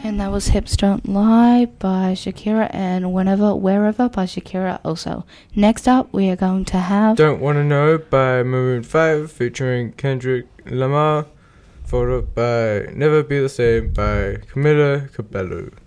And that was Hips Don't Lie by Shakira and Whenever, Wherever by Shakira also. Next up, we are going to have Don't Wanna Know by Maroon 5 featuring Kendrick Lamar, followed by Never Be the Same by Camila Cabello.